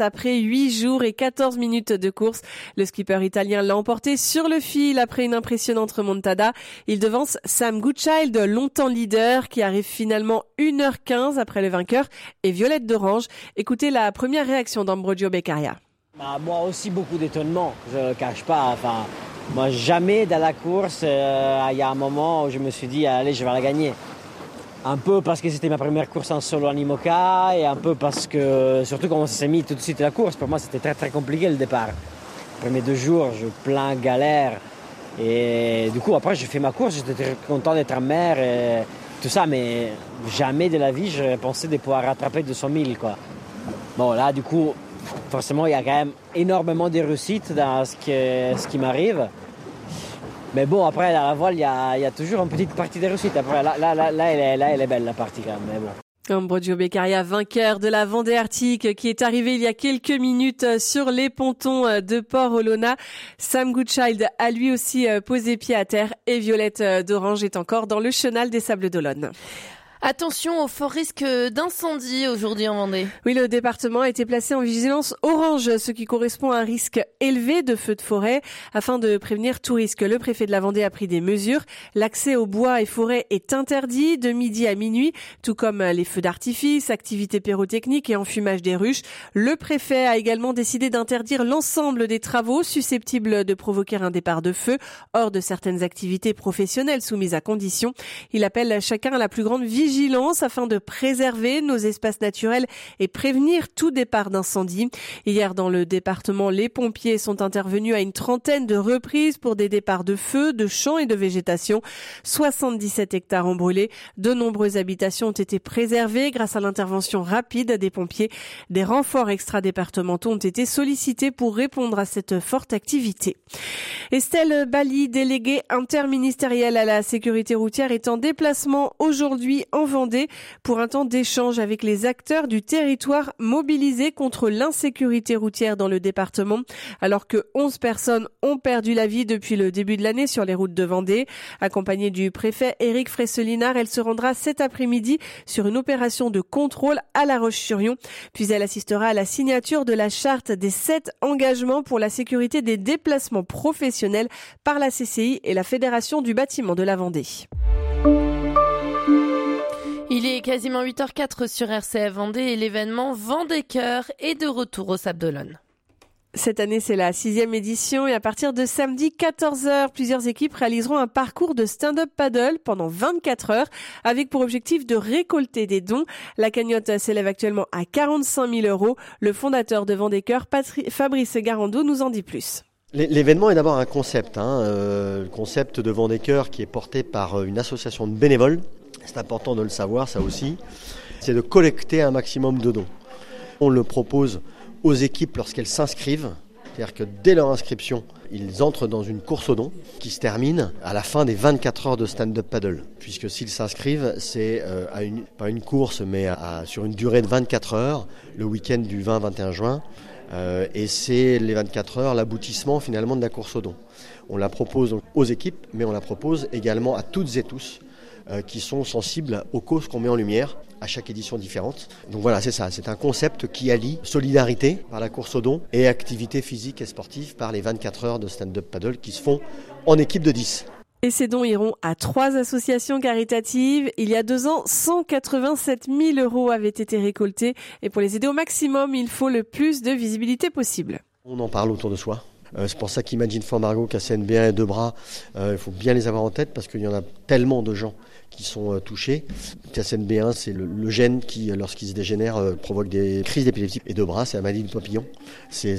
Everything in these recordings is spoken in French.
après 8 jours et 14 minutes de course. Le skipper italien l'a emporté sur le fil après une impressionnante remontada. Il devance Sam Goodchild, longtemps leader, qui arrive finalement 1h15 après le vainqueur, et Violette d'Orange. Écoutez la première réaction d'Ambrogio Beccaria. Moi aussi, beaucoup d'étonnement, je ne le cache pas. Moi, jamais dans la course, il y a un moment où je me suis dit, allez, je vais la gagner. Un peu parce que c'était ma première course en solo en IMOCA et un peu parce que, surtout quand on s'est mis tout de suite à la course, pour moi, c'était très, très compliqué le départ. Les premiers 2 jours, je plein galère. Et du coup, après, j'ai fait ma course, j'étais très content d'être en mer et tout ça, mais jamais de la vie, je pensais de pouvoir rattraper 200 000, quoi. Bon, là, du coup, forcément, il y a quand même énormément de réussites dans ce qui m'arrive. Mais bon, après, à la voile, il y a toujours une petite partie de réussite. Après, là, elle est belle, la partie, quand même. Mais bon. Ambrogio Beccaria, vainqueur de la Vendée Arctique, qui est arrivé il y a quelques minutes sur les pontons de Port-Olona. Sam Goodchild a lui aussi posé pied à terre et Violette d'Orange est encore dans le chenal des Sables d'Olonne. Attention au fort risque d'incendie aujourd'hui en Vendée. Oui, le département a été placé en vigilance orange, ce qui correspond à un risque élevé de feux de forêt. Afin de prévenir tout risque, le préfet de la Vendée a pris des mesures. L'accès aux bois et forêts est interdit de midi à minuit, tout comme les feux d'artifice, activités pyrotechniques et enfumage des ruches. Le préfet a également décidé d'interdire l'ensemble des travaux susceptibles de provoquer un départ de feu, hors de certaines activités professionnelles soumises à condition. Il appelle chacun à la plus grande vigilance afin de préserver nos espaces naturels et prévenir tout départ d'incendie. Hier, dans le département, les pompiers sont intervenus à une 30aine de reprises pour des départs de feu, de champs et de végétation. 77 hectares ont brûlé. De nombreuses habitations ont été préservées grâce à l'intervention rapide des pompiers. Des renforts extra-départementaux ont été sollicités pour répondre à cette forte activité. Estelle Bali, déléguée interministérielle à la sécurité routière, est en déplacement aujourd'hui en Vendée pour un temps d'échange avec les acteurs du territoire mobilisés contre l'insécurité routière dans le département, alors que 11 personnes ont perdu la vie depuis le début de l'année sur les routes de Vendée. Accompagnée du préfet Éric Fresselinard, elle se rendra cet après-midi sur une opération de contrôle à La Roche-sur-Yon. Puis elle assistera à la signature de la charte des 7 engagements pour la sécurité des déplacements professionnels par la CCI et la Fédération du bâtiment de la Vendée. Il est quasiment 8h04 sur RCF Vendée et l'événement Vendée Cœur est de retour au Sables d'Olonne. Cette année, c'est la 6e édition et à partir de samedi 14h, plusieurs équipes réaliseront un parcours de stand-up paddle pendant 24 heures avec pour objectif de récolter des dons. La cagnotte s'élève actuellement à 45 000 €. Le fondateur de Vendée Cœur, Fabrice Garando, nous en dit plus. L'événement est d'abord un concept, le concept de Vendée Cœur qui est porté par une association de bénévoles. C'est important de le savoir, ça aussi. C'est de collecter un maximum de dons. On le propose aux équipes lorsqu'elles s'inscrivent. C'est-à-dire que dès leur inscription, ils entrent dans une course aux dons qui se termine à la fin des 24 heures de stand-up paddle. Puisque s'ils s'inscrivent, c'est pas une course, mais sur une durée de 24 heures, le week-end du 20-21 juin. Et c'est les 24 heures l'aboutissement finalement de la course aux dons. On la propose donc aux équipes, mais on la propose également à toutes et tous qui sont sensibles aux causes qu'on met en lumière à chaque édition différente. Donc voilà, c'est ça, c'est un concept qui allie solidarité par la course aux dons et activité physique et sportive par les 24 heures de stand-up paddle qui se font en équipe de 10. Et ces dons iront à 3 associations caritatives. Il y a 2 ans, 187 000 € avaient été récoltés. Et pour les aider au maximum, il faut le plus de visibilité possible. On en parle autour de soi. C'est pour ça qu'Imagine for Margot, KCNB1 et Debras, il faut bien les avoir en tête parce qu'il y en a tellement de gens qui sont touchés. KCNB1, c'est le gène qui, lorsqu'il se dégénère, provoque des crises d'épilepsie. Et Debras, c'est la maladie du papillon. C'est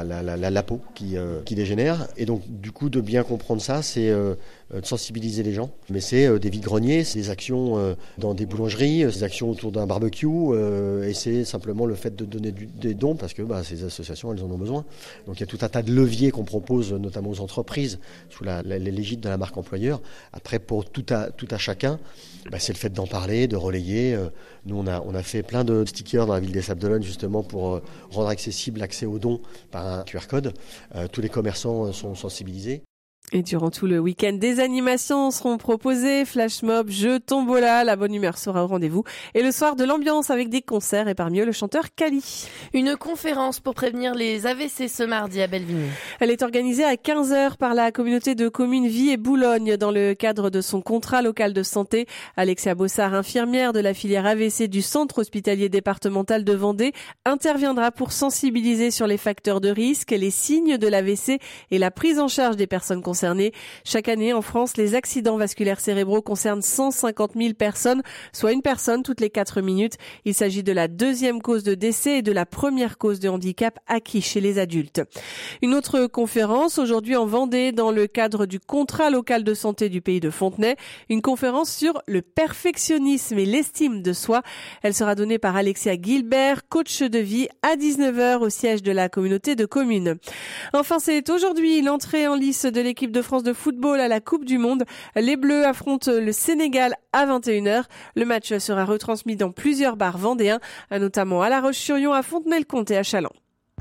la peau qui dégénère. Et donc, du coup, de bien comprendre ça, c'est de sensibiliser les gens. Mais c'est des vides-greniers, c'est des actions dans des boulangeries, des actions autour d'un barbecue. Et c'est simplement le fait de donner des dons parce que ces associations, elles en ont besoin. Donc, il y a tout un tas de leviers qu'on propose, notamment aux entreprises, sous l'égide de la marque employeur. Après, pour tout à chacun, c'est le fait d'en parler, de relayer. Nous, on a fait plein de stickers dans la ville des Sables d'Olonne justement pour rendre accessible l'accès aux dons par un QR code. Tous les commerçants sont sensibilisés. Et durant tout le week-end, des animations seront proposées, flash mob, jeux, tombola, la bonne humeur sera au rendez-vous. Et le soir, de l'ambiance avec des concerts et parmi eux le chanteur Kali. Une conférence pour prévenir les AVC ce mardi à Bellevigny. Elle est organisée à 15h par la communauté de communes Vie et Boulogne dans le cadre de son contrat local de santé. Alexia Bossard, infirmière de la filière AVC du centre hospitalier départemental de Vendée, interviendra pour sensibiliser sur les facteurs de risque, les signes de l'AVC et la prise en charge des personnes concernées. Chaque année en France, les accidents vasculaires cérébraux concernent 150 000 personnes, soit une personne toutes les 4 minutes. Il s'agit de la deuxième cause de décès et de la première cause de handicap acquis chez les adultes. Une autre conférence aujourd'hui en Vendée dans le cadre du contrat local de santé du pays de Fontenay. Une conférence sur le perfectionnisme et l'estime de soi. Elle sera donnée par Alexia Gilbert, coach de vie, à 19h au siège de la communauté de communes. Enfin, c'est aujourd'hui l'entrée en lice de l'équipe de France de football à la Coupe du Monde. Les Bleus affrontent le Sénégal à 21h. Le match sera retransmis dans plusieurs bars vendéens, notamment à La Roche-sur-Yon, à Fontenay-le-Comte et à Châlons.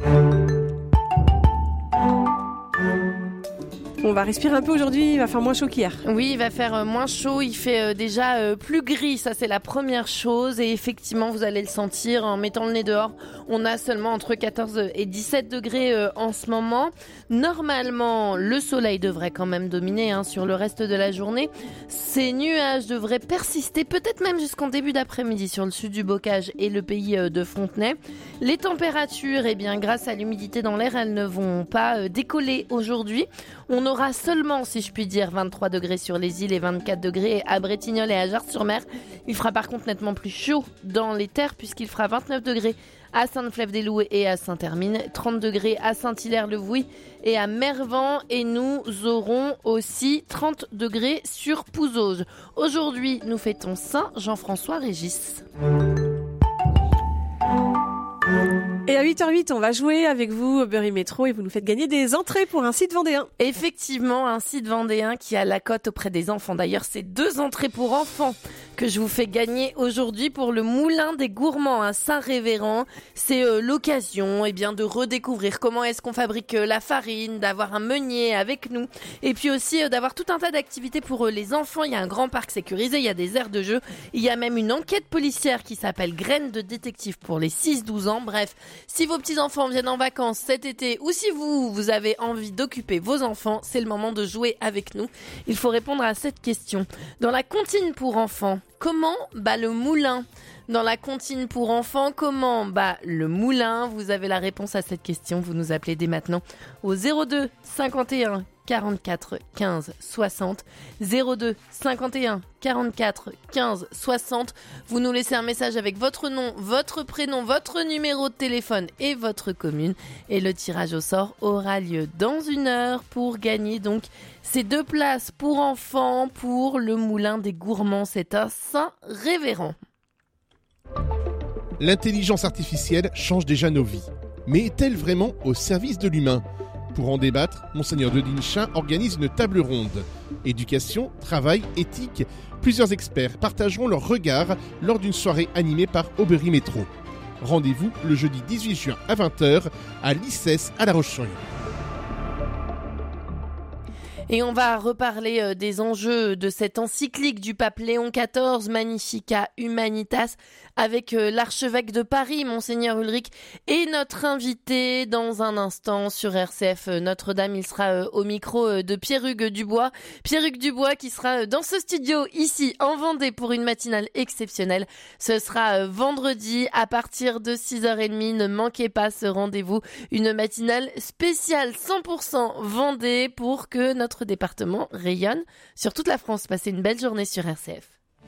On va respirer un peu aujourd'hui, il va faire moins chaud qu'hier. Oui, il va faire moins chaud, il fait déjà plus gris, ça c'est la première chose. Et effectivement, vous allez le sentir en mettant le nez dehors. On a seulement entre 14 et 17 degrés en ce moment. Normalement, le soleil devrait quand même dominer sur le reste de la journée. Ces nuages devraient persister, peut-être même jusqu'en début d'après-midi sur le sud du Bocage et le pays de Fontenay. Les températures, grâce à l'humidité dans l'air, elles ne vont pas décoller aujourd'hui. On aura seulement, si je puis dire, 23 degrés sur les îles et 24 degrés à Bretignolles et à Jars-sur-Mer. Il fera par contre nettement plus chaud dans les terres puisqu'il fera 29 degrés à Sainte-Flève-des-Loups et à Saint-Hermine, 30 degrés à Saint-Hilaire-le-Vouy et à Mervan, et nous aurons aussi 30 degrés sur Pouzauges. Aujourd'hui, nous fêtons Saint Jean-François Régis. Et à 8h08, on va jouer avec vous au Berry Métro et vous nous faites gagner des entrées pour un site vendéen. Effectivement, un site vendéen qui a la cote auprès des enfants. D'ailleurs, c'est 2 entrées pour enfants que je vous fais gagner aujourd'hui pour le Moulin des Gourmands à Saint-Révérend. C'est l'occasion de redécouvrir comment est-ce qu'on fabrique la farine, d'avoir un meunier avec nous et puis aussi d'avoir tout un tas d'activités pour les enfants. Il y a un grand parc sécurisé, il y a des aires de jeu, il y a même une enquête policière qui s'appelle Graines de détective pour les 6-12 ans. Bref, si vos petits-enfants viennent en vacances cet été ou si vous avez envie d'occuper vos enfants, c'est le moment de jouer avec nous. Il faut répondre à cette question. Dans la comptine pour enfants, comment le moulin? Dans la comptine pour enfants, comment le moulin? Vous avez la réponse à cette question. Vous nous appelez dès maintenant au 02 51 44 15 60. 02 51 44 15 60. Vous nous laissez un message avec votre nom, votre prénom, votre numéro de téléphone et votre commune. Et le tirage au sort aura lieu dans 1 heure pour gagner donc ces 2 places pour enfants pour le Moulin des Gourmands. C'est à Saint-Révérend. L'intelligence artificielle change déjà nos vies. Mais est-elle vraiment au service de l'humain ? Pour en débattre, Monseigneur de Dinchin organise une table ronde. Éducation, travail, éthique, plusieurs experts partageront leur regard lors d'une soirée animée par Berry Métro. Rendez-vous le jeudi 18 juin à 20h à l'ICES à La Roche-sur-Yon. Et on va reparler des enjeux de cette encyclique du pape Léon XIV, Magnificat Humanitas, avec l'archevêque de Paris, Monseigneur Ulrich, et notre invité dans un instant sur RCF Notre-Dame. Il sera au micro de Pierre-Hugues Dubois. Pierre-Hugues Dubois qui sera dans ce studio ici en Vendée pour une matinale exceptionnelle. Ce sera vendredi à partir de 6h30. Ne manquez pas ce rendez-vous. Une matinale spéciale 100% Vendée pour que notre département rayonne sur toute la France. Passez une belle journée sur RCF.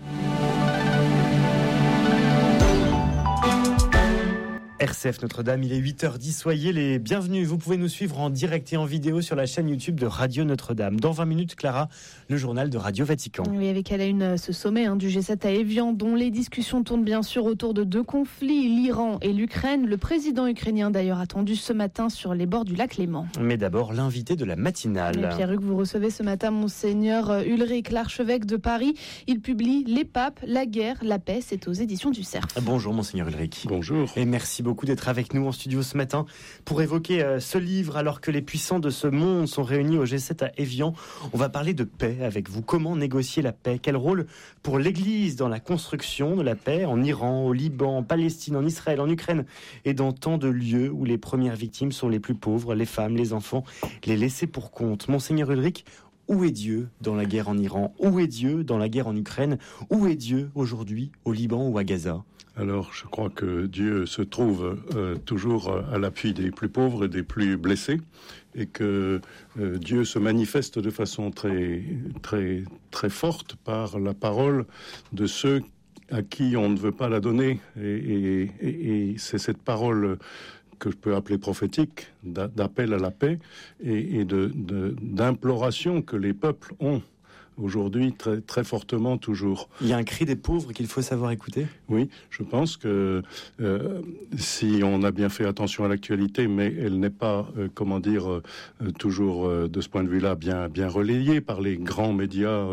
RCF Notre-Dame, il est 8h10, soyez les bienvenus. Vous pouvez nous suivre en direct et en vidéo sur la chaîne YouTube de Radio Notre-Dame. Dans 20 minutes, Clara, le journal de Radio Vatican. Oui, avec à la une ce sommet du G7 à Évian, dont les discussions tournent bien sûr autour de 2 conflits, l'Iran et l'Ukraine. Le président ukrainien d'ailleurs attendu ce matin sur les bords du lac Léman. Mais d'abord, l'invité de la matinale. Pierre-Hugues, vous recevez ce matin Monseigneur Ulrich, l'archevêque de Paris. Il publie Les papes, la guerre, la paix. C'est aux éditions du Cerf. Bonjour Monseigneur Ulrich. Bonjour. Et merci beaucoup beaucoup d'être avec nous en studio ce matin pour évoquer ce livre alors que les puissants de ce monde sont réunis au G7 à Évian. On va parler de paix avec vous. Comment négocier la paix? Quel rôle pour l'Église dans la construction de la paix en Iran, au Liban, en Palestine, en Israël, en Ukraine et dans tant de lieux où les premières victimes sont les plus pauvres, les femmes, les enfants, les laissés pour compte. Monseigneur Ulrich, où est Dieu dans la guerre en Iran? Où est Dieu dans la guerre en Ukraine? Où est Dieu aujourd'hui au Liban ou à Gaza? Alors, je crois que Dieu se trouve toujours à l'appui des plus pauvres et des plus blessés, et que Dieu se manifeste de façon très, très, très forte par la parole de ceux à qui on ne veut pas la donner. Et c'est cette parole que je peux appeler prophétique, d'appel à la paix et d'imploration que les peuples ont aujourd'hui très, très fortement toujours. Il y a un cri des pauvres qu'il faut savoir écouter? Oui, je pense que si on a bien fait attention à l'actualité, mais elle n'est pas, toujours de ce point de vue-là bien relayée par les grands médias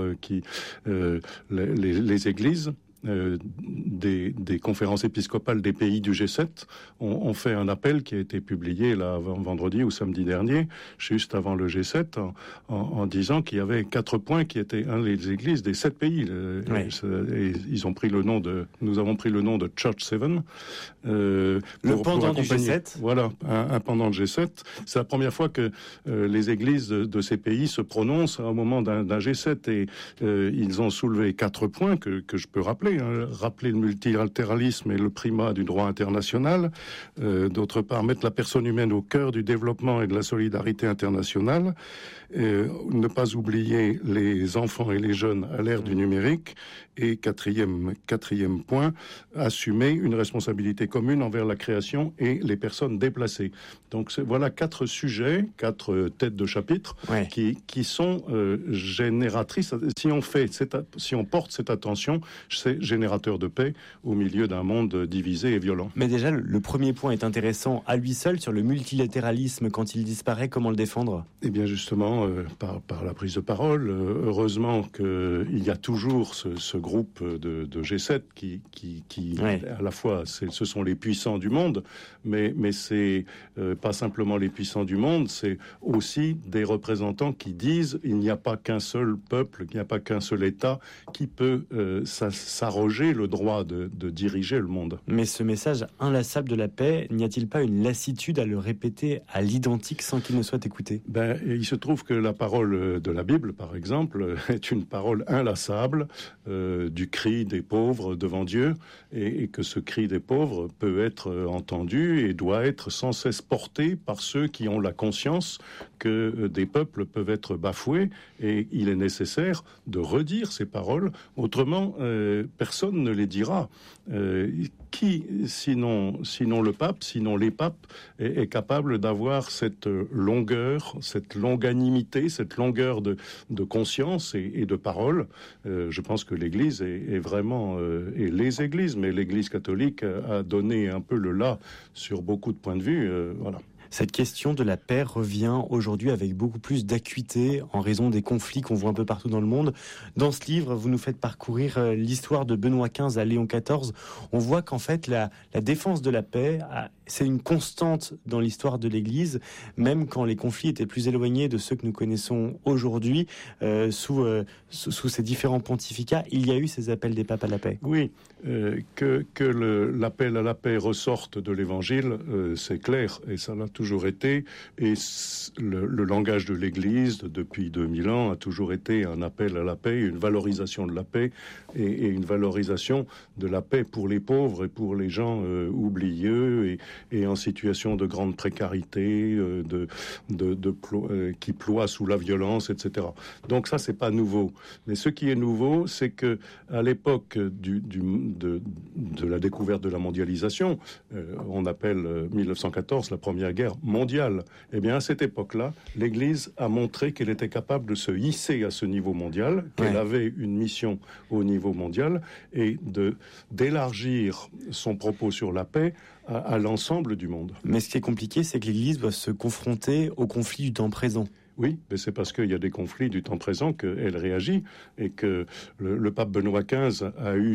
les églises. Des conférences épiscopales des pays du G7 ont fait un appel qui a été publié là vendredi ou samedi dernier, juste avant le G7, en disant qu'il y avait 4 points qui étaient les églises des 7 pays. Et ils ont pris nous avons pris le nom de Church 7. Le pendant du G7. Voilà, un pendant de G7. C'est la première fois que les églises de ces pays se prononcent au moment d'un G7 et ils ont soulevé 4 points que je peux rappeler. Rappeler le multilatéralisme et le primat du droit international. D'autre part, mettre la personne humaine au cœur du développement et de la solidarité internationale. Ne pas oublier les enfants et les jeunes à l'ère du numérique. Et quatrième point, assumer une responsabilité commune envers la création et les personnes déplacées. Donc voilà 4 sujets, 4 têtes de chapitre qui sont génératrices. Si on porte cette attention, c'est générateur de paix au milieu d'un monde divisé et violent. Mais déjà, le premier point est intéressant à lui seul sur le multilatéralisme. Quand il disparaît, comment le défendre? Eh bien justement, par la prise de parole. Heureusement qu'il y a toujours ce groupe de G7 qui à la fois, ce sont les puissants du monde, mais c'est pas simplement les puissants du monde, c'est aussi des représentants qui disent il n'y a pas qu'un seul peuple, il n'y a pas qu'un seul État qui peut s'arroger le droit de diriger le monde. Mais ce message inlassable de la paix, n'y a-t-il pas une lassitude à le répéter à l'identique sans qu'il ne soit écouté? Il se trouve que la parole de la Bible, par exemple, est une parole inlassable du cri des pauvres devant Dieu, et que ce cri des pauvres peut être entendu et doit être sans cesse porté par ceux qui ont la conscience que des peuples peuvent être bafoués, et il est nécessaire de redire ces paroles, autrement personne ne les dira. Qui, sinon le pape, sinon les papes, est capable d'avoir cette longueur, cette longanimité, cette longueur de conscience et de parole? Je pense que l'Église est vraiment, et les églises, mais l'Église catholique a donné un peu le là sur beaucoup de points de vue. Voilà. Cette question de la paix revient aujourd'hui avec beaucoup plus d'acuité en raison des conflits qu'on voit un peu partout dans le monde. Dans ce livre, vous nous faites parcourir l'histoire de Benoît XV à Léon XIV. On voit qu'en fait, la défense de la paix, c'est une constante dans l'histoire de l'Église, même quand les conflits étaient plus éloignés de ceux que nous connaissons aujourd'hui, sous ces différents pontificats, il y a eu ces appels des papes à la paix. Oui, que l'appel à la paix ressorte de l'Évangile, c'est clair, et ça l'a toujours été, et le langage de l'Église depuis 2000 ans a toujours été un appel à la paix, une valorisation de la paix et une valorisation de la paix pour les pauvres et pour les gens oublieux et en situation de grande précarité, qui ploient sous la violence, etc. Donc ça, c'est pas nouveau. Mais ce qui est nouveau, c'est que à l'époque de la découverte de la mondialisation, on appelle 1914 la première guerre mondiale. Eh bien, à cette époque-là, l'Église a montré qu'elle était capable de se hisser à ce niveau mondial, qu'elle avait une mission au niveau mondial, et d'élargir son propos sur la paix à l'ensemble du monde. Mais ce qui est compliqué, c'est que l'Église doit se confronter au conflit du temps présent. Oui, mais c'est parce qu'il y a des conflits du temps présent qu'elle réagit et que le pape Benoît XV a eu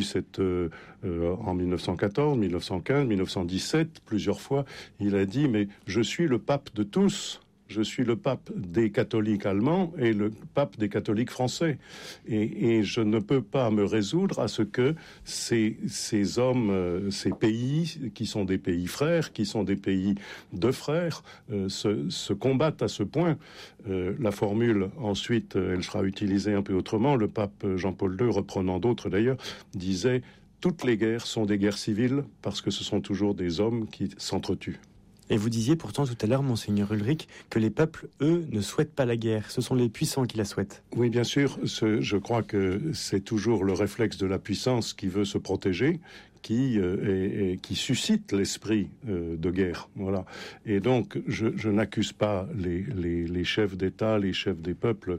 en 1914, 1915, 1917, plusieurs fois, il a dit « mais je suis le pape de tous ». Je suis le pape des catholiques allemands et le pape des catholiques français. Et je ne peux pas me résoudre à ce que ces hommes, ces pays, qui sont des pays frères, qui sont des pays de frères, se combattent à ce point. La formule, ensuite, elle sera utilisée un peu autrement. Le pape Jean-Paul II, reprenant d'autres d'ailleurs, disait « Toutes les guerres sont des guerres civiles parce que ce sont toujours des hommes qui s'entretuent ». Et vous disiez pourtant tout à l'heure, monseigneur Ulrich, que les peuples, eux, ne souhaitent pas la guerre. Ce sont les puissants qui la souhaitent. Oui, bien sûr. Je crois que c'est toujours le réflexe de la puissance qui veut se protéger, qui suscite l'esprit de guerre. Voilà. Et donc, je n'accuse pas les chefs d'État, les chefs des peuples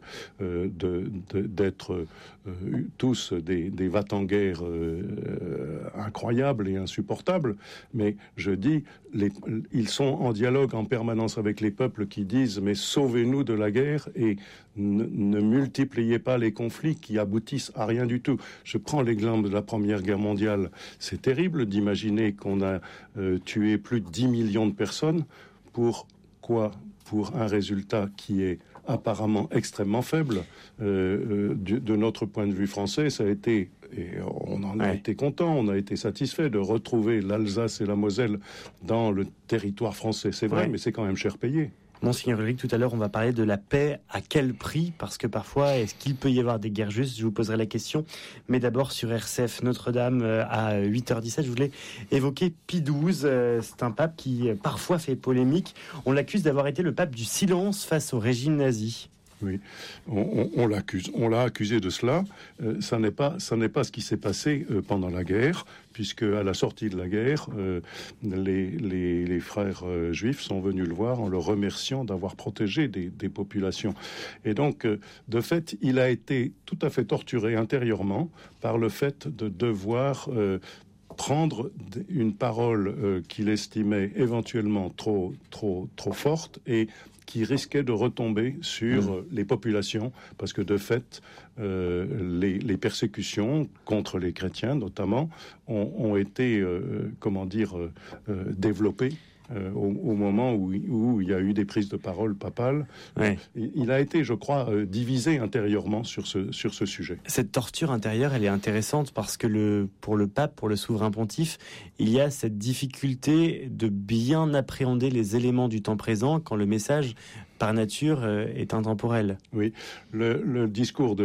d'être tous des va-t-en-guerre incroyables et insupportables, mais je dis, ils sont en dialogue en permanence avec les peuples qui disent « mais sauvez-nous de la guerre et ne multipliez pas les conflits qui aboutissent à rien du tout ». Je prends l'exemple de la Première Guerre mondiale. C'est terrible d'imaginer qu'on a tué plus de 10 millions de personnes. Pour quoi ? Pour un résultat qui est apparemment extrêmement faible. De notre point de vue français, ça a été, et on en a été content, on a été satisfait de retrouver l'Alsace et la Moselle dans le territoire français. C'est vrai, mais c'est quand même cher payé. Monseigneur Ulrich, tout à l'heure, on va parler de la paix. À quel prix ? Parce que parfois, est-ce qu'il peut y avoir des guerres justes ? Je vous poserai la question. Mais d'abord, sur RCF Notre-Dame, à 8h17, je voulais évoquer Pie XII. C'est un pape qui, parfois, fait polémique. On l'accuse d'avoir été le pape du silence face au régime nazi. Oui, on l'accuse. On l'a accusé de cela. Ça n'est pas ce qui s'est passé pendant la guerre, puisque à la sortie de la guerre, les frères juifs sont venus le voir en le remerciant d'avoir protégé des populations. Et donc, de fait, il a été tout à fait torturé intérieurement par le fait de devoir prendre une parole qu'il estimait éventuellement trop forte et qui risquait de retomber sur les populations, parce que de fait, les persécutions contre les chrétiens, notamment, ont été, développées au moment où il y a eu des prises de parole papales. Il a été, je crois, divisé intérieurement sur ce sujet. Cette torture intérieure, elle est intéressante parce que pour le pape, pour le souverain pontife, il y a cette difficulté de bien appréhender les éléments du temps présent quand le message, par nature, est intemporel. Oui, le discours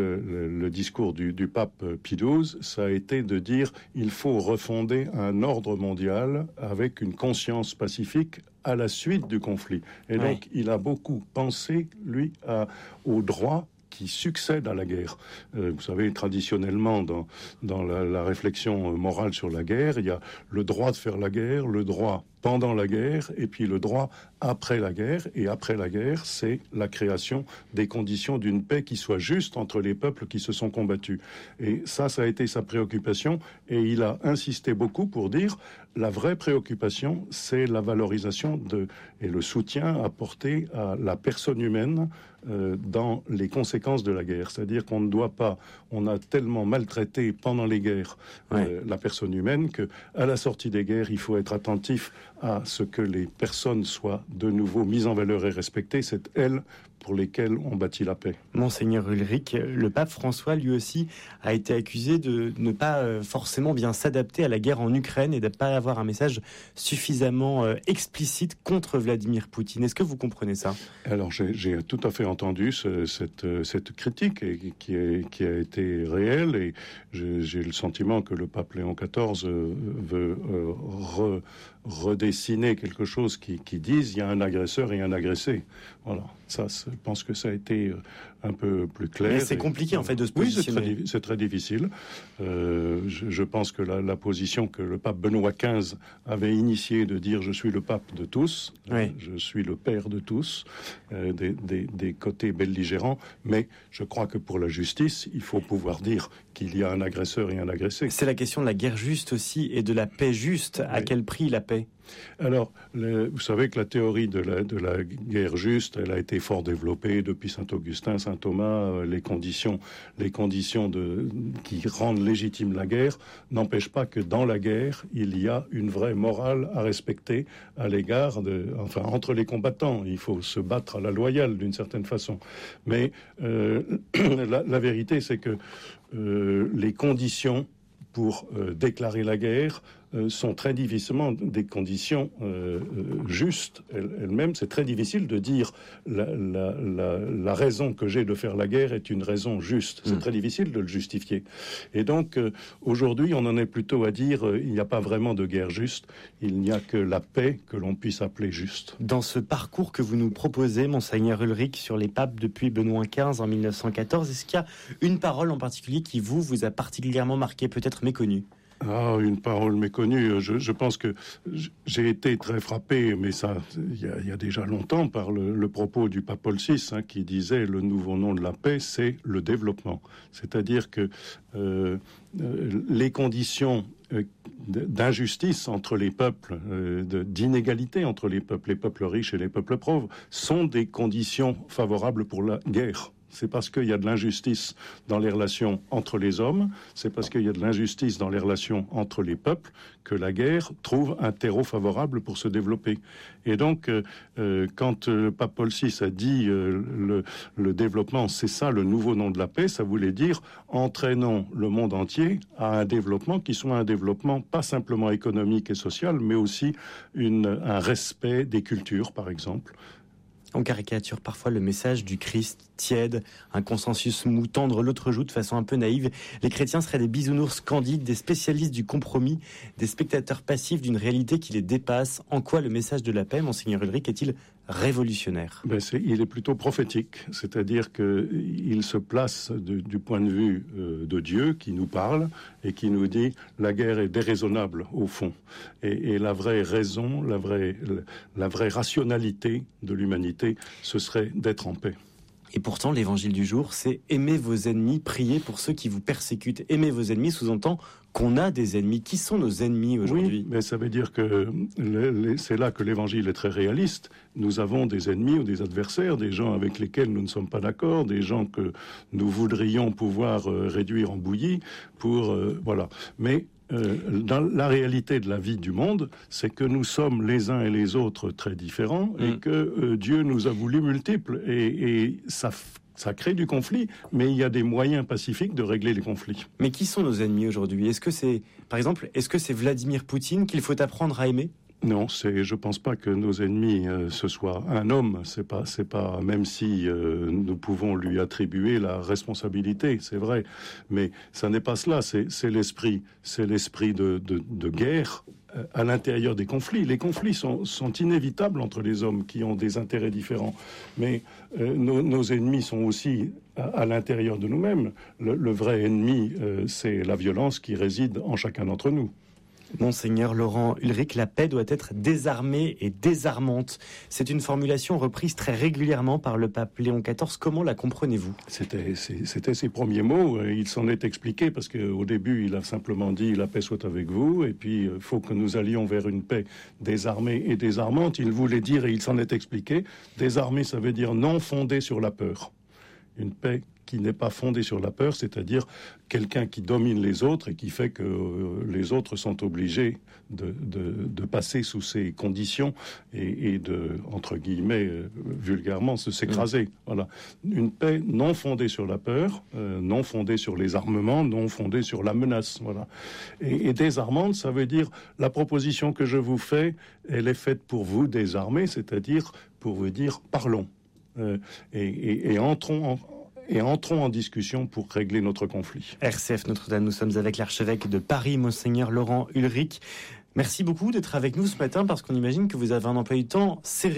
du pape Pie XII, ça a été de dire il faut refonder un ordre mondial avec une conscience pacifique à la suite du conflit. Et donc, il a beaucoup pensé, lui, au droit qui succède à la guerre. Vous savez, traditionnellement, dans la réflexion morale sur la guerre, il y a le droit de faire la guerre, le droit pendant la guerre, et puis le droit après la guerre. Et après la guerre, c'est la création des conditions d'une paix qui soit juste entre les peuples qui se sont combattus. Et ça a été sa préoccupation, et il a insisté beaucoup pour dire la vraie préoccupation, c'est la valorisation et le soutien apporté à la personne humaine dans les conséquences de la guerre. C'est-à-dire qu'on ne doit pas, on a tellement maltraité pendant les guerres la personne humaine que à la sortie des guerres, il faut être attentif à ce que les personnes soient de nouveau mises en valeur et respectées. C'est elles pour lesquelles on bâtit la paix. Monseigneur Ulrich, le pape François, lui aussi, a été accusé de ne pas forcément bien s'adapter à la guerre en Ukraine et de ne pas avoir un message suffisamment explicite contre Vladimir Poutine. Est-ce que vous comprenez ça ? Alors, j'ai tout à fait entendu cette critique qui a été réelle, et j'ai le sentiment que le pape Léon XIV veut redessiner quelque chose qui dise il y a un agresseur et un agressé. Voilà. Ça, je pense que ça a été un peu plus clair. Mais c'est compliqué, en fait, de se positionner. Oui, c'est très difficile. Je pense que la position que le pape Benoît XV avait initiée de dire « je suis le pape de tous je suis le père de tous des côtés belligérants », mais je crois que pour la justice, il faut pouvoir dire qu'il y a un agresseur et un agressé. C'est la question de la guerre juste aussi, et de la paix juste. À quel prix la paix ? Alors, vous savez que la théorie de la guerre juste, elle a été fort développée depuis Saint-Augustin, Saint-Thomas. Les conditions qui rendent légitime la guerre n'empêchent pas que dans la guerre, il y a une vraie morale à respecter à l'égard entre les combattants. Il faut se battre à la loyale d'une certaine façon. Mais la vérité, c'est que les conditions pour déclarer la guerre sont très difficilement des conditions justes elles-mêmes. C'est très difficile de dire la raison que j'ai de faire la guerre est une raison juste. C'est très difficile de le justifier. Et donc, aujourd'hui, on en est plutôt à dire il n'y a pas vraiment de guerre juste, il n'y a que la paix que l'on puisse appeler juste. Dans ce parcours que vous nous proposez, Monseigneur Ulrich, sur les papes depuis Benoît XV en 1914, est-ce qu'il y a une parole en particulier qui vous a particulièrement marqué, peut-être méconnue ? Une parole méconnue. Je pense que j'ai été très frappé, mais ça, il y a déjà longtemps, par le propos du pape Paul VI, qui disait le nouveau nom de la paix, c'est le développement. C'est-à-dire que les conditions d'injustice entre les peuples, d'inégalité entre les peuples riches et les peuples pauvres, sont des conditions favorables pour la guerre. C'est parce qu'il y a de l'injustice dans les relations entre les hommes, c'est parce qu'il y a de l'injustice dans les relations entre les peuples que la guerre trouve un terreau favorable pour se développer. Et donc, quand le pape Paul VI a dit le développement, c'est ça le nouveau nom de la paix, ça voulait dire entraînons le monde entier à un développement qui soit un développement pas simplement économique et social, mais aussi un respect des cultures, par exemple. On caricature parfois le message du Christ tiède, un consensus mou, tendre l'autre joue de façon un peu naïve. Les chrétiens seraient des bisounours candides, des spécialistes du compromis, des spectateurs passifs d'une réalité qui les dépasse. En quoi le message de la paix, Monseigneur Ulrich, est-il révolutionnaire ? Il est plutôt prophétique, c'est-à-dire qu'il se place du point de vue de Dieu qui nous parle et qui nous dit la guerre est déraisonnable au fond. Et la vraie raison, la vraie rationalité de l'humanité, ce serait d'être en paix. Et pourtant, l'évangile du jour, c'est aimer vos ennemis, prier pour ceux qui vous persécutent. Aimer vos ennemis sous-entend qu'on a des ennemis. Qui sont nos ennemis aujourd'hui ? Oui, mais ça veut dire que c'est là que l'évangile est très réaliste. Nous avons des ennemis ou des adversaires, des gens avec lesquels nous ne sommes pas d'accord, des gens que nous voudrions pouvoir réduire en bouillie voilà. Mais dans la réalité de la vie du monde, c'est que nous sommes les uns et les autres très différents et que Dieu nous a voulu multiples et ça crée du conflit, mais il y a des moyens pacifiques de régler les conflits. Mais qui sont nos ennemis aujourd'hui ? Est-ce que c'est Vladimir Poutine qu'il faut apprendre à aimer ? Non, je pense pas que nos ennemis ce soit un homme. C'est pas même si nous pouvons lui attribuer la responsabilité, c'est vrai. Mais ça n'est pas cela. C'est l'esprit de guerre à l'intérieur des conflits. Les conflits sont inévitables entre les hommes qui ont des intérêts différents. Mais nos ennemis sont aussi à l'intérieur de nous-mêmes. Le vrai ennemi, c'est la violence qui réside en chacun d'entre nous. Monseigneur Laurent Ulrich, la paix doit être désarmée et désarmante. C'est une formulation reprise très régulièrement par le pape Léon XIV. Comment la comprenez-vous ? C'était ses premiers mots. Il s'en est expliqué parce qu'au début, il a simplement dit « la paix soit avec vous » et puis il faut que nous allions vers une paix désarmée et désarmante. Il voulait dire, et il s'en est expliqué, désarmée, ça veut dire non fondée sur la peur. Une paix qui n'est pas fondée sur la peur, c'est-à-dire quelqu'un qui domine les autres et qui fait que les autres sont obligés de passer sous ces conditions et de, entre guillemets, vulgairement, s'écraser. Voilà. Une paix non fondée sur la peur, non fondée sur les armements, non fondée sur la menace. Voilà. Et désarmante, ça veut dire la proposition que je vous fais, elle est faite pour vous désarmer, c'est-à-dire pour vous dire parlons et entrons en discussion pour régler notre conflit. RCF Notre-Dame, nous sommes avec l'archevêque de Paris, Monseigneur Laurent Ulrich. Merci beaucoup d'être avec nous ce matin parce qu'on imagine que vous avez un emploi du temps serré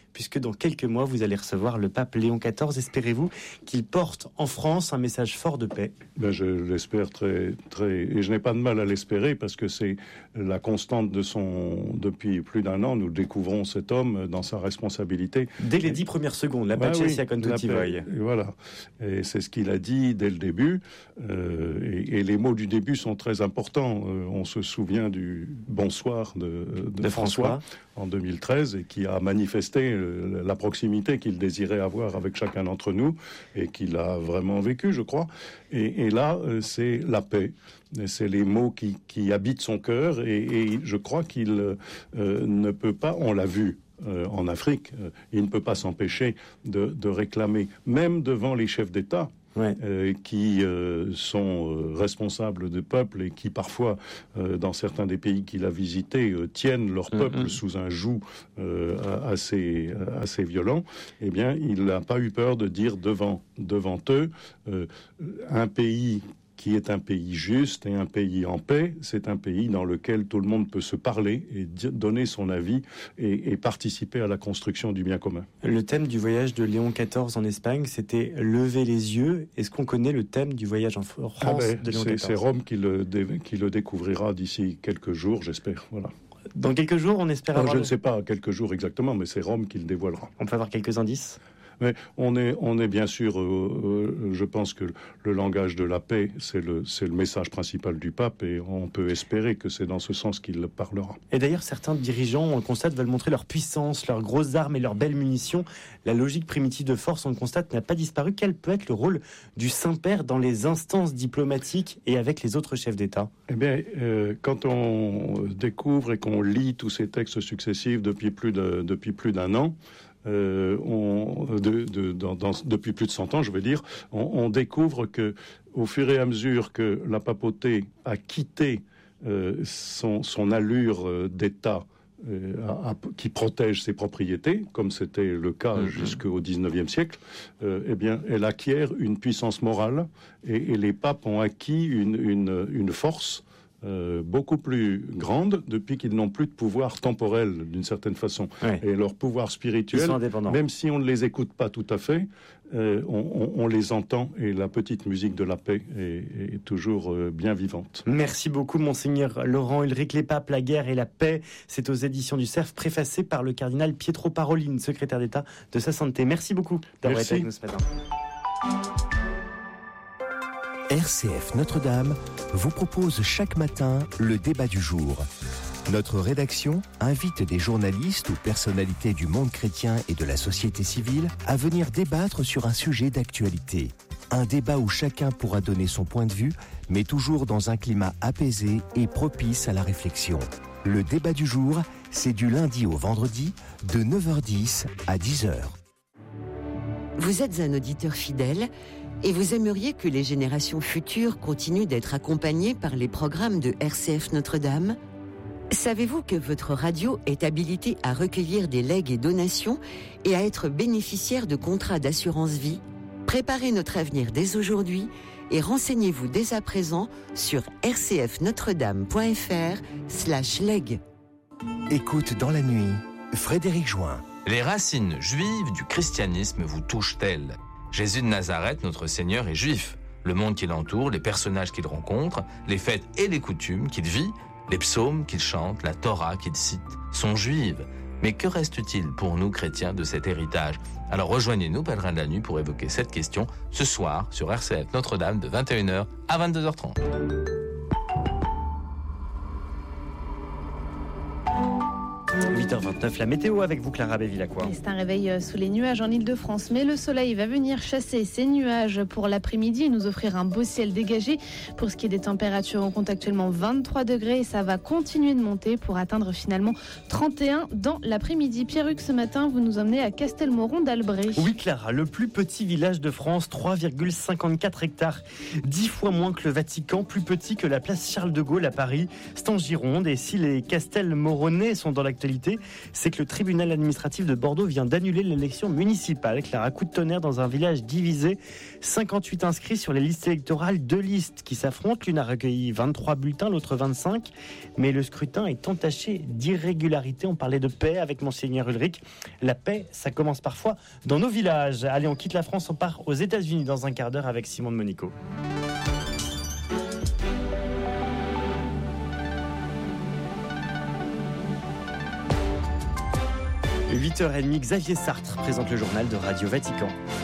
puisque dans quelques mois, vous allez recevoir le pape Léon XIV. Espérez-vous qu'il porte en France un message fort de paix? Je l'espère très, très, et je n'ai pas de mal à l'espérer parce que c'est la constante depuis plus d'un an. Nous découvrons cet homme dans sa responsabilité. Dès les 10 premières secondes, la pace sia con tutti voi. Voilà. Et c'est ce qu'il a dit dès le début. Et les mots du début sont très importants. On se souvient du bonsoir de François en 2013 et qui a manifesté la proximité qu'il désirait avoir avec chacun d'entre nous et qu'il a vraiment vécu, je crois. Et là, c'est la paix. Et c'est les mots qui habitent son cœur et je crois qu'il ne peut pas, on l'a vu en Afrique, il ne peut pas s'empêcher de réclamer, même devant les chefs d'État, qui sont responsables de peuples et qui parfois, dans certains des pays qu'il a visités, tiennent leur peuple sous un joug assez violent. Eh bien, il n'a pas eu peur de dire devant eux, un pays qui est un pays juste et un pays en paix, c'est un pays dans lequel tout le monde peut se parler et donner son avis et participer à la construction du bien commun. Le thème du voyage de Léon XIV en Espagne, c'était « Lever les yeux ». Est-ce qu'on connaît le thème du voyage en France de Léon XIV? C'est Rome qui le découvrira d'ici quelques jours, j'espère. Voilà. Dans quelques jours, on espère avoir... Je ne sais pas quelques jours exactement, mais c'est Rome qui le dévoilera. On peut avoir quelques indices? Mais on est bien sûr, je pense que le langage de la paix, c'est le message principal du pape et on peut espérer que c'est dans ce sens qu'il parlera. Et d'ailleurs, certains dirigeants, on le constate, veulent montrer leur puissance, leurs grosses armes et leurs belles munitions. La logique primitive de force, on le constate, n'a pas disparu. Quel peut être le rôle du Saint-Père dans les instances diplomatiques et avec les autres chefs d'État? Eh bien, quand on découvre et qu'on lit tous ces textes successifs depuis plus d'un an, depuis plus de 100 ans, je veux dire, on découvre que, au fur et à mesure que la papauté a quitté son allure d'État qui protège ses propriétés, comme c'était le cas jusqu'au XIXe siècle, eh bien, elle acquiert une puissance morale et les papes ont acquis une force beaucoup plus grande depuis qu'ils n'ont plus de pouvoir temporel d'une certaine façon. Et leur pouvoir spirituel, même si on ne les écoute pas tout à fait, on les entend et la petite musique de la paix est toujours bien vivante. Merci beaucoup Monseigneur Laurent Ulrich. Les papes, la guerre et la paix, c'est aux éditions du Cerf, préfacé par le cardinal Pietro Parolin, secrétaire d'État de sa santé. Merci beaucoup d'avoir été avec nous ce matin. RCF Notre-Dame vous propose chaque matin le débat du jour. Notre rédaction invite des journalistes ou personnalités du monde chrétien et de la société civile à venir débattre sur un sujet d'actualité. Un débat où chacun pourra donner son point de vue, mais toujours dans un climat apaisé et propice à la réflexion. Le débat du jour, c'est du lundi au vendredi, de 9h10 à 10h. Vous êtes un auditeur fidèle et vous aimeriez que les générations futures continuent d'être accompagnées par les programmes de RCF Notre-Dame? Savez-vous que votre radio est habilitée à recueillir des legs et donations et à être bénéficiaire de contrats d'assurance vie? Préparez notre avenir dès aujourd'hui et renseignez-vous dès à présent sur rcfnotredame.fr/leg. Écoute dans la nuit, Frédéric Join. Les racines juives du christianisme vous touchent-elles? Jésus de Nazareth, notre Seigneur, est juif. Le monde qui l'entoure, les personnages qu'il rencontre, les fêtes et les coutumes qu'il vit, les psaumes qu'il chante, la Torah qu'il cite, sont juives. Mais que reste-t-il pour nous chrétiens de cet héritage? Alors rejoignez-nous, pèlerins de la nuit, pour évoquer cette question ce soir sur RCF Notre-Dame de 21h à 22h30. – 8h29, la météo avec vous Clara Bévilacqua. C'est un réveil sous les nuages en Ile-de-France, mais le soleil va venir chasser ces nuages pour l'après-midi et nous offrir un beau ciel dégagé. Pour ce qui est des températures, on compte actuellement 23 degrés et ça va continuer de monter pour atteindre finalement 31 dans l'après-midi. Pierre-Hugues, ce matin, vous nous emmenez à Castelmoron d'Albret. Oui Clara, le plus petit village de France, 3,54 hectares, 10 fois moins que le Vatican, plus petit que la place Charles de Gaulle à Paris. C'est en Gironde et si les Castelmoronais sont dans l'actualité, c'est que le tribunal administratif de Bordeaux vient d'annuler l'élection municipale. Clara, coup de tonnerre dans un village divisé. 58 inscrits sur les listes électorales, 2 listes qui s'affrontent. L'une a recueilli 23 bulletins, l'autre 25. Mais le scrutin est entaché d'irrégularité. On parlait de paix avec Monseigneur Ulrich. La paix, ça commence parfois dans nos villages. Allez, on quitte la France, on part aux États-Unis dans un quart d'heure avec Simon de Monico. – 8h30, Xavier Sartre présente le journal de Radio Vatican.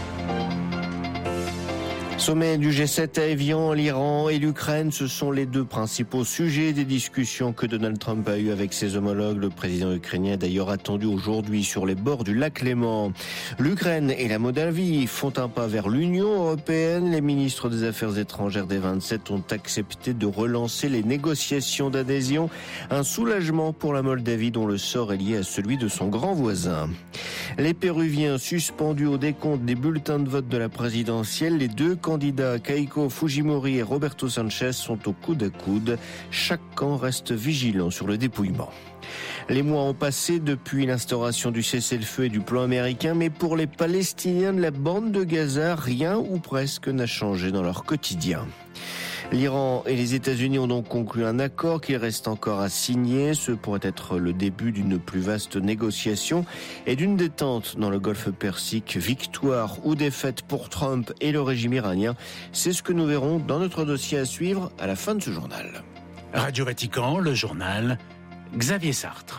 Sommet du G7 à Évian, l'Iran et l'Ukraine, ce sont les 2 principaux sujets des discussions que Donald Trump a eues avec ses homologues. Le président ukrainien est d'ailleurs attendu aujourd'hui sur les bords du lac Léman. L'Ukraine et la Moldavie font un pas vers l'Union européenne. Les ministres des Affaires étrangères des 27 ont accepté de relancer les négociations d'adhésion. Un soulagement pour la Moldavie dont le sort est lié à celui de son grand voisin. Les Péruviens suspendus au décompte des bulletins de vote de la présidentielle, les 2 candidats Keiko Fujimori et Roberto Sanchez sont au coude à coude. Chaque camp reste vigilant sur le dépouillement. Les mois ont passé depuis l'instauration du cessez-le-feu et du plan américain, mais pour les Palestiniens de la bande de Gaza, rien ou presque n'a changé dans leur quotidien. L'Iran et les États-Unis ont donc conclu un accord qu'il reste encore à signer. Ce pourrait être le début d'une plus vaste négociation et d'une détente dans le Golfe Persique. Victoire ou défaite pour Trump et le régime iranien, c'est ce que nous verrons dans notre dossier à suivre à la fin de ce journal. Radio Vatican, le journal, Xavier Sartre.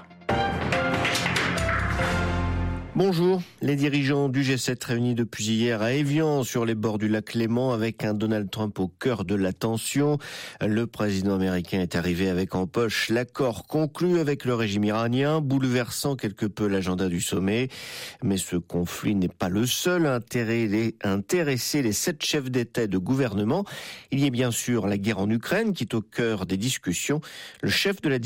Bonjour, les dirigeants du G7 réunis depuis hier à Évian sur les bords du lac Léman avec un Donald Trump au cœur de l'attention. Le président américain est arrivé avec en poche l'accord conclu avec le régime iranien, bouleversant quelque peu l'agenda du sommet. Mais ce conflit n'est pas le seul à intéresser les 7 chefs d'État et de gouvernement. Il y a bien sûr la guerre en Ukraine qui est au cœur des discussions. Le chef de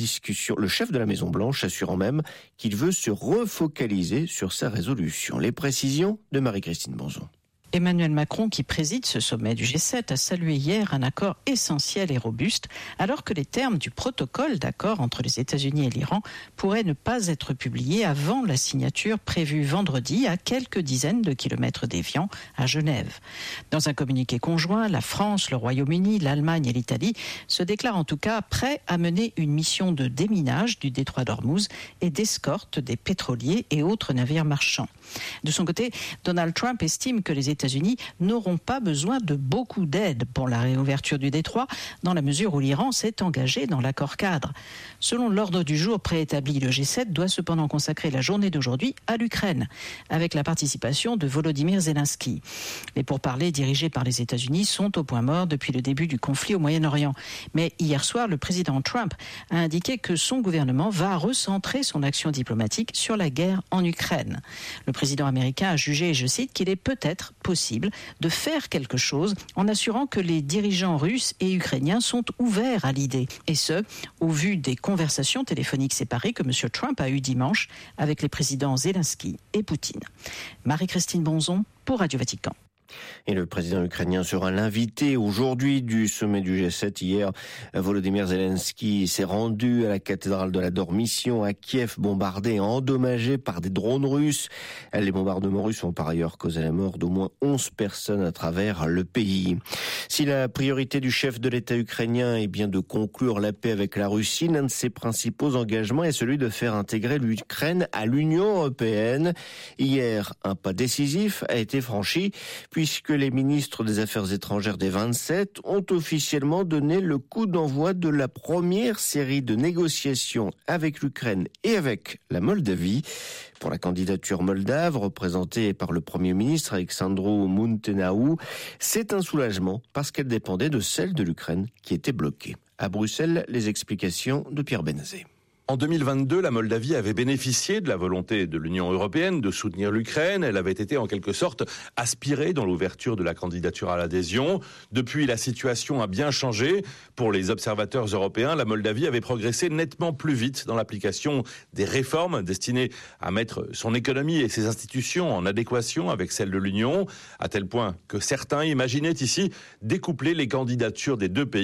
la Maison-Blanche assurant même qu'il veut se refocaliser sur sa résolution. Les précisions de Marie-Christine Bonzon. Emmanuel Macron, qui préside ce sommet du G7, a salué hier un accord essentiel et robuste, alors que les termes du protocole d'accord entre les États-Unis et l'Iran pourraient ne pas être publiés avant la signature prévue vendredi à quelques dizaines de kilomètres d'Évian, à Genève. Dans un communiqué conjoint, la France, le Royaume-Uni, l'Allemagne et l'Italie se déclarent en tout cas prêts à mener une mission de déminage du détroit d'Ormuz et d'escorte des pétroliers et autres navires marchands. De son côté, Donald Trump estime que les États-Unis n'auront pas besoin de beaucoup d'aide pour la réouverture du détroit, dans la mesure où l'Iran s'est engagé dans l'accord cadre. Selon l'ordre du jour préétabli, le G7 doit cependant consacrer la journée d'aujourd'hui à l'Ukraine, avec la participation de Volodymyr Zelensky. Les pourparlers dirigés par les États-Unis sont au point mort depuis le début du conflit au Moyen-Orient. Mais hier soir, le président Trump a indiqué que son gouvernement va recentrer son action diplomatique sur la guerre en Ukraine. Le président américain a jugé, et je cite, qu'il est peut-être possible de faire quelque chose en assurant que les dirigeants russes et ukrainiens sont ouverts à l'idée. Et ce, au vu des conversations téléphoniques séparées que M. Trump a eues dimanche avec les présidents Zelensky et Poutine. Marie-Christine Bonzon pour Radio Vatican. Et le président ukrainien sera l'invité aujourd'hui du sommet du G7. Hier, Volodymyr Zelensky s'est rendu à la cathédrale de la Dormition à Kiev, bombardée et endommagée par des drones russes. Les bombardements russes ont par ailleurs causé la mort d'au moins 11 personnes à travers le pays. Si la priorité du chef de l'État ukrainien est bien de conclure la paix avec la Russie, l'un de ses principaux engagements est celui de faire intégrer l'Ukraine à l'Union européenne. Hier, un pas décisif a été franchi, puisque les ministres des Affaires étrangères des 27 ont officiellement donné le coup d'envoi de la première série de négociations avec l'Ukraine et avec la Moldavie. Pour la candidature moldave, représentée par le Premier ministre Alexandru Munteanu, c'est un soulagement parce qu'elle dépendait de celle de l'Ukraine qui était bloquée. À Bruxelles, les explications de Pierre Benazé. En 2022, la Moldavie avait bénéficié de la volonté de l'Union européenne de soutenir l'Ukraine. Elle avait été en quelque sorte aspirée dans l'ouverture de la candidature à l'adhésion. Depuis, la situation a bien changé. Pour les observateurs européens, la Moldavie avait progressé nettement plus vite dans l'application des réformes destinées à mettre son économie et ses institutions en adéquation avec celles de l'Union, à tel point que certains imaginaient ici découpler les candidatures des deux pays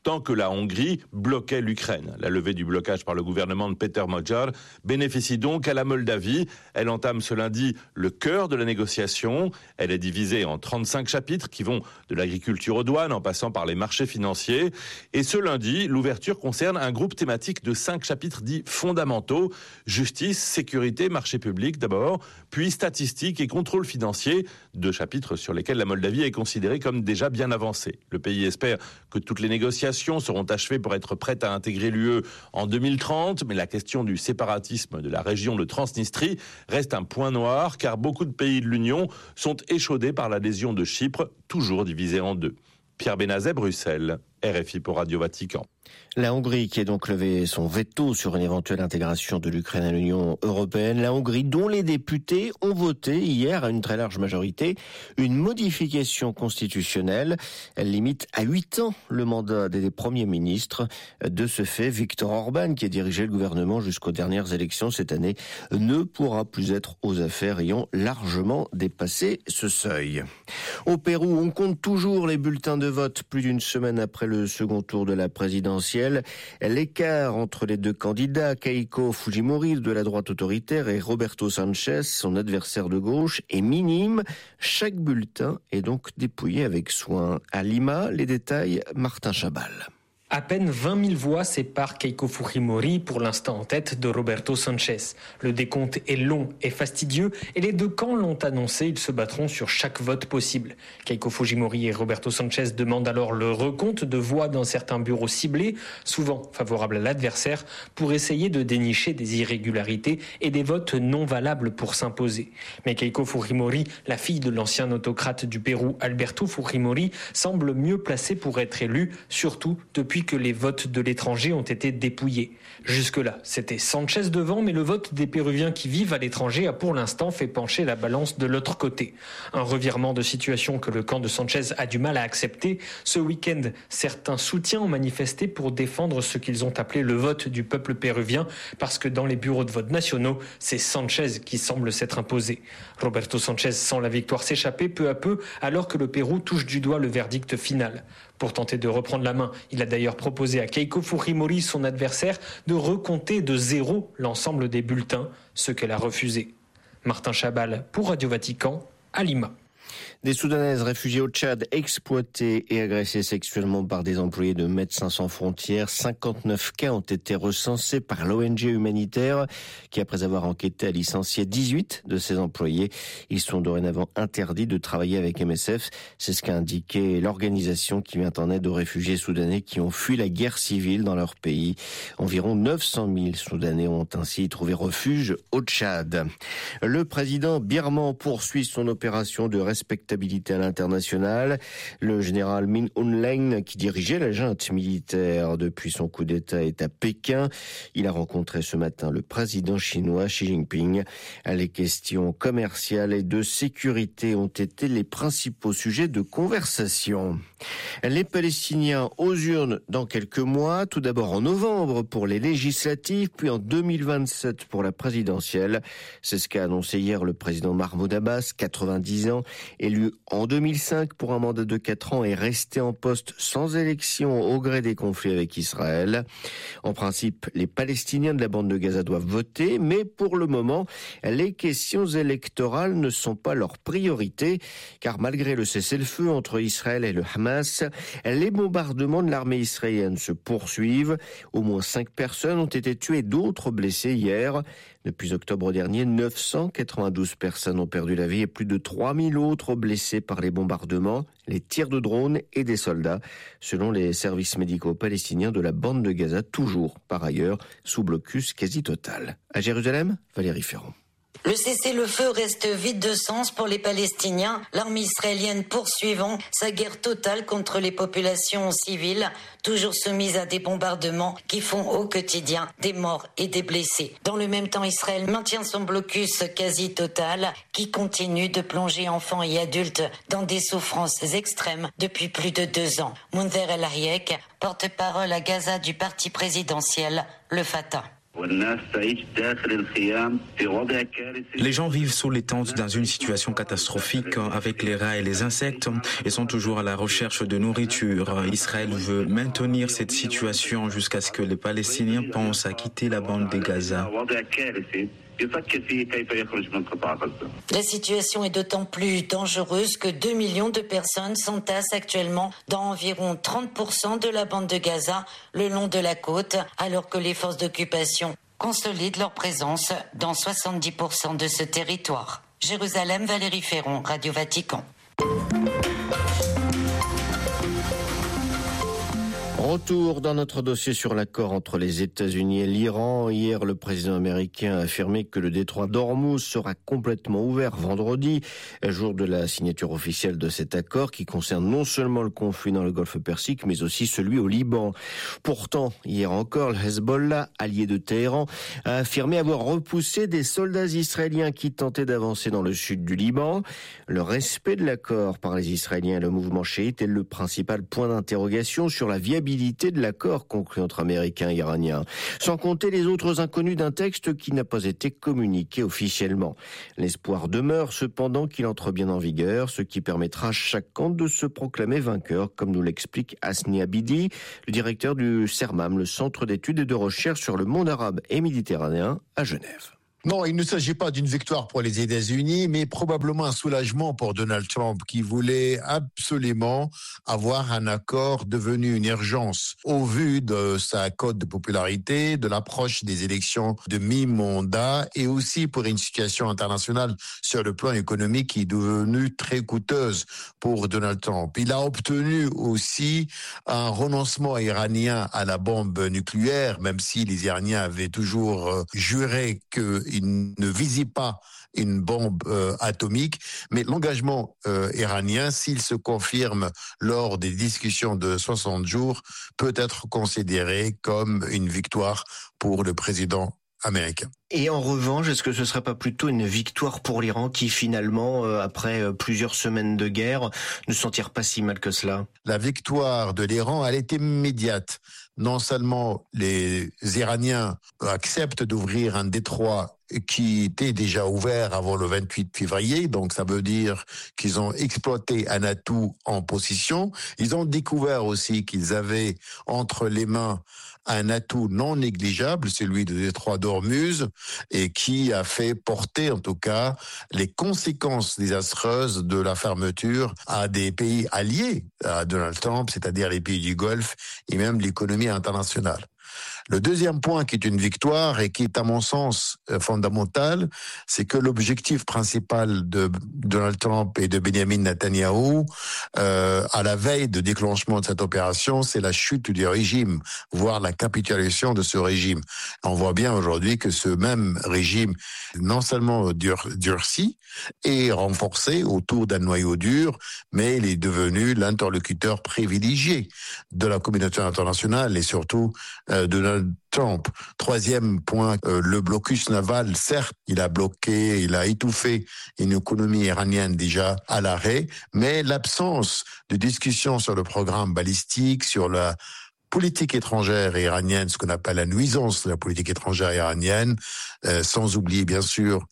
tant que la Hongrie bloquait l'Ukraine. La levée du blocage par le gouvernement de Péter Magyar bénéficie donc à la Moldavie. Elle entame ce lundi le cœur de la négociation. Elle est divisée en 35 chapitres qui vont de l'agriculture aux douanes en passant par les marchés financiers. Et ce lundi, l'ouverture concerne un groupe thématique de 5 chapitres dits fondamentaux. Justice, sécurité, marché public d'abord, puis statistiques et contrôle financier. 2 chapitres sur lesquels la Moldavie est considérée comme déjà bien avancée. Le pays espère que toutes les négociations seront achevées pour être prêtes à intégrer l'UE en 2030, mais la question du séparatisme de la région de Transnistrie reste un point noir, car beaucoup de pays de l'Union sont échaudés par l'adhésion de Chypre, toujours divisée en 2. Pierre Benazet, Bruxelles, RFI pour Radio Vatican. La Hongrie qui a donc levé son veto sur une éventuelle intégration de l'Ukraine à l'Union européenne. La Hongrie dont les députés ont voté hier à une très large majorité une modification constitutionnelle. Elle limite à 8 ans le mandat des premiers ministres. De ce fait, Viktor Orban, qui a dirigé le gouvernement jusqu'aux dernières élections cette année, ne pourra plus être aux affaires ayant largement dépassé ce seuil. Au Pérou, on compte toujours les bulletins de vote plus d'une semaine après le second tour de la présidentielle. L'écart entre les deux candidats, Keiko Fujimori de la droite autoritaire et Roberto Sanchez, son adversaire de gauche, est minime. Chaque bulletin est donc dépouillé avec soin. À Lima, les détails, Martin Chabal. À peine 20 000 voix séparent Keiko Fujimori, pour l'instant en tête, de Roberto Sanchez. Le décompte est long et fastidieux et les deux camps l'ont annoncé, ils se battront sur chaque vote possible. Keiko Fujimori et Roberto Sanchez demandent alors le recompte de voix dans certains bureaux ciblés, souvent favorables à l'adversaire, pour essayer de dénicher des irrégularités et des votes non valables pour s'imposer. Mais Keiko Fujimori, la fille de l'ancien autocrate du Pérou Alberto Fujimori, semble mieux placée pour être élue, surtout depuis que les votes de l'étranger ont été dépouillés. Jusque-là, c'était Sanchez devant, mais le vote des Péruviens qui vivent à l'étranger a pour l'instant fait pencher la balance de l'autre côté. Un revirement de situation que le camp de Sanchez a du mal à accepter. Ce week-end, certains soutiens ont manifesté pour défendre ce qu'ils ont appelé le vote du peuple péruvien, parce que dans les bureaux de vote nationaux, c'est Sanchez qui semble s'être imposé. Roberto Sanchez sent la victoire s'échapper peu à peu, alors que le Pérou touche du doigt le verdict final. Pour tenter de reprendre la main, il a d'ailleurs proposé à Keiko Fujimori, son adversaire, de recompter de 0 l'ensemble des bulletins, ce qu'elle a refusé. Martin Chabal pour Radio Vatican, à Lima. Des Soudanaises réfugiées au Tchad, exploitées et agressées sexuellement par des employés de Médecins sans frontières. 59 cas ont été recensés par l'ONG humanitaire qui, après avoir enquêté, a licencié 18 de ses employés. Ils sont dorénavant interdits de travailler avec MSF. C'est ce qu'a indiqué l'organisation qui vient en aide aux réfugiés soudanais qui ont fui la guerre civile dans leur pays. Environ 900 000 Soudanais ont ainsi trouvé refuge au Tchad. Le président birman poursuit son opération de respectabilité à l'international. Le général Min Aung Hlaing, qui dirigeait la junte militaire depuis son coup d'État, est à Pékin. Il a rencontré ce matin le président chinois Xi Jinping. Les questions commerciales et de sécurité ont été les principaux sujets de conversation. Les Palestiniens aux urnes dans quelques mois, tout d'abord en novembre pour les législatives, puis en 2027 pour la présidentielle. C'est ce qu'a annoncé hier le président Mahmoud Abbas, 90 ans, élu en 2005 pour un mandat de 4 ans et resté en poste sans élection au gré des conflits avec Israël. En principe, les Palestiniens de la bande de Gaza doivent voter, mais pour le moment, les questions électorales ne sont pas leur priorité, car malgré le cessez-le-feu entre Israël et le Hamas, les bombardements de l'armée israélienne se poursuivent. Au moins 5 personnes ont été tuées, d'autres blessées hier. Depuis octobre dernier, 992 personnes ont perdu la vie et plus de 3000 autres blessés par les bombardements, les tirs de drones et des soldats, selon les services médicaux palestiniens de la bande de Gaza, toujours, par ailleurs, sous blocus quasi total. À Jérusalem, Valérie Ferrand. Le cessez-le-feu reste vide de sens pour les Palestiniens, l'armée israélienne poursuivant sa guerre totale contre les populations civiles, toujours soumises à des bombardements qui font au quotidien des morts et des blessés. Dans le même temps, Israël maintient son blocus quasi total qui continue de plonger enfants et adultes dans des souffrances extrêmes depuis plus de 2 ans. Mounzer El Hayek, porte-parole à Gaza du parti présidentiel, le Fatah. Les gens vivent sous les tentes dans une situation catastrophique avec les rats et les insectes et sont toujours à la recherche de nourriture. Israël veut maintenir cette situation jusqu'à ce que les Palestiniens pensent à quitter la bande de Gaza. La situation est d'autant plus dangereuse que 2 millions de personnes s'entassent actuellement dans environ 30% de la bande de Gaza, le long de la côte, alors que les forces d'occupation consolident leur présence dans 70% de ce territoire. Jérusalem, Valérie Ferron, Radio Vatican. Retour dans notre dossier sur l'accord entre les États-Unis et l'Iran. Hier, le président américain a affirmé que le détroit d'Ormuz sera complètement ouvert vendredi, jour de la signature officielle de cet accord qui concerne non seulement le conflit dans le Golfe Persique, mais aussi celui au Liban. Pourtant, hier encore, le Hezbollah, allié de Téhéran, a affirmé avoir repoussé des soldats israéliens qui tentaient d'avancer dans le sud du Liban. Le respect de l'accord par les Israéliens et le mouvement chiite est le principal point d'interrogation sur la viabilité de l'accord conclu entre Américains et Iraniens, sans compter les autres inconnus d'un texte qui n'a pas été communiqué officiellement. L'espoir demeure cependant qu'il entre bien en vigueur, ce qui permettra à chaque camp de se proclamer vainqueur, comme nous l'explique Hasni Abidi, le directeur du CERMAM, le Centre d'études et de recherche sur le monde arabe et méditerranéen à Genève. Non, il ne s'agit pas d'une victoire pour les États-Unis, mais probablement un soulagement pour Donald Trump, qui voulait absolument avoir un accord devenu une urgence au vu de sa cote de popularité, de l'approche des élections de mi-mandat et aussi pour une situation internationale sur le plan économique qui est devenue très coûteuse pour Donald Trump. Il a obtenu aussi un renoncement iranien à la bombe nucléaire, même si les Iraniens avaient toujours juré que il ne visait pas une bombe atomique, mais l'engagement iranien, s'il se confirme lors des discussions de 60 jours, peut être considéré comme une victoire pour le président américain. Et en revanche, est-ce que ce ne serait pas plutôt une victoire pour l'Iran qui finalement, après plusieurs semaines de guerre, ne s'en tire pas si mal que cela? La victoire de l'Iran, elle est immédiate. Non seulement les Iraniens acceptent d'ouvrir un détroit qui était déjà ouvert avant le 28 février, donc ça veut dire qu'ils ont exploité un atout en position. Ils ont découvert aussi qu'ils avaient entre les mains un atout non négligeable, celui du détroit d'Ormuz, et qui a fait porter en tout cas les conséquences désastreuses de la fermeture à des pays alliés à Donald Trump, c'est-à-dire les pays du Golfe et même l'économie internationale. Le deuxième point qui est une victoire et qui est à mon sens fondamental, c'est que l'objectif principal de Donald Trump et de Benjamin Netanyahou à la veille de déclenchement de cette opération, c'est la chute du régime, voire la capitulation de ce régime. On voit bien aujourd'hui que ce même régime, non seulement durci et renforcé autour d'un noyau dur, mais il est devenu l'interlocuteur privilégié de la communauté internationale et surtout de Donald Trump. Troisième point, le blocus naval, certes, il a étouffé une économie iranienne déjà à l'arrêt, mais l'absence de discussion sur le programme balistique, sur la politique étrangère iranienne, ce qu'on appelle la nuisance de la politique étrangère iranienne, sans oublier bien sûr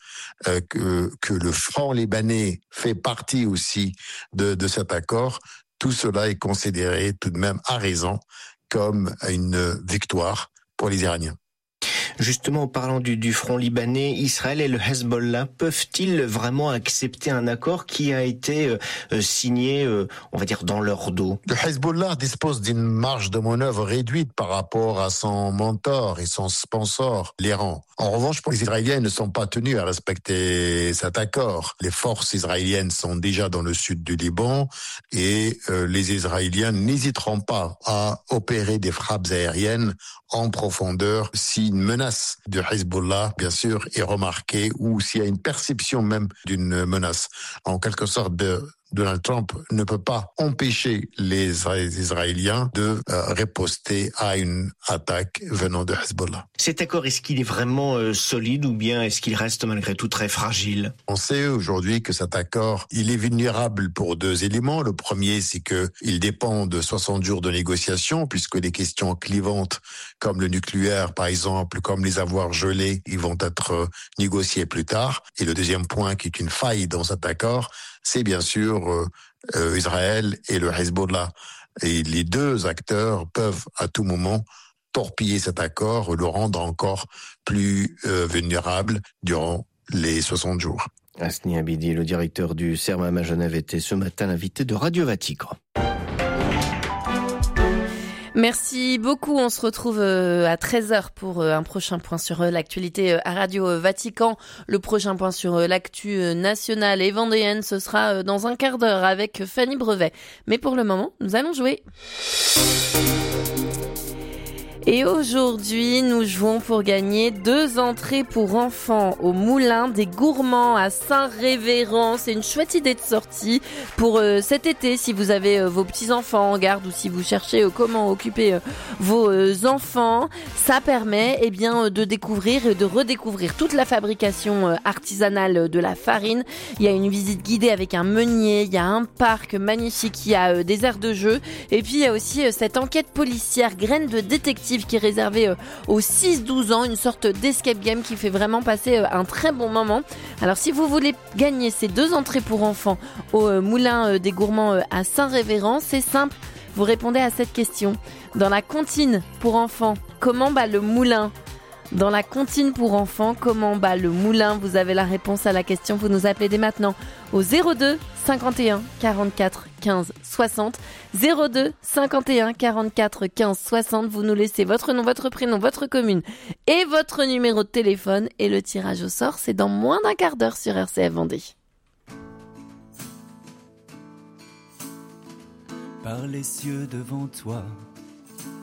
que le front libanais fait partie aussi de cet accord. Tout cela est considéré tout de même à raison comme une victoire pour les Iraniens. Justement, en parlant du front libanais, Israël et le Hezbollah peuvent-ils vraiment accepter un accord qui a été signé, on va dire, dans leur dos? Le Hezbollah dispose d'une marge de manœuvre réduite par rapport à son mentor et son sponsor, l'Iran. En revanche, pour les Israéliens, ils ne sont pas tenus à respecter cet accord. Les forces israéliennes sont déjà dans le sud du Liban et les Israéliens n'hésiteront pas à opérer des frappes aériennes en profondeur si une menace du Hezbollah, bien sûr, est remarquée ou s'il y a une perception même d'une menace. En quelque sorte, Donald Trump ne peut pas empêcher les Israéliens de riposter à une attaque venant de Hezbollah. Cet accord, est-ce qu'il est vraiment solide ou bien est-ce qu'il reste malgré tout très fragile? On sait aujourd'hui que cet accord, il est vulnérable pour 2 éléments. Le premier, c'est qu'il dépend de 60 jours de négociation, puisque les questions clivantes, comme le nucléaire par exemple, comme les avoirs gelés, ils vont être négociés plus tard. Et le deuxième point qui est une faille dans cet accord, c'est bien sûr Israël et le Hezbollah. Et les 2 acteurs peuvent à tout moment torpiller cet accord ou le rendre encore plus vulnérable durant les 60 jours. Hasni Abidi, le directeur du CERMAM à Genève, était ce matin l'invité de Radio Vatican. Merci beaucoup. On se retrouve à 13h pour un prochain point sur l'actualité à Radio Vatican. Le prochain point sur l'actu nationale et vendéenne, ce sera dans un quart d'heure avec Fanny Brevet. Mais pour le moment, nous allons jouer. Et aujourd'hui, nous jouons pour gagner 2 entrées pour enfants au Moulin des Gourmands à Saint-Révérend. C'est une chouette idée de sortie pour cet été, si vous avez vos petits-enfants en garde ou si vous cherchez comment occuper vos enfants. Ça permet de découvrir et de redécouvrir toute la fabrication artisanale de la farine. Il y a une visite guidée avec un meunier, il y a un parc magnifique, il y a des aires de jeu. Et puis il y a aussi cette enquête policière Graines de détective qui est réservé aux 6-12 ans, une sorte d'escape game qui fait vraiment passer un très bon moment. Alors si vous voulez gagner ces 2 entrées pour enfants au Moulin des Gourmands à Saint-Révérend, c'est simple, vous répondez à cette question. Dans la comptine pour enfants, comment bat le moulin ? Dans la comptine pour enfants, comment bat le moulin ? Vous avez la réponse à la question, vous nous appelez dès maintenant au 02 51 44 15 60. 02 51 44 15 60. Vous nous laissez votre nom, votre prénom, votre commune et votre numéro de téléphone. Et le tirage au sort, c'est dans moins d'un quart d'heure sur RCF Vendée. Par les cieux devant toi,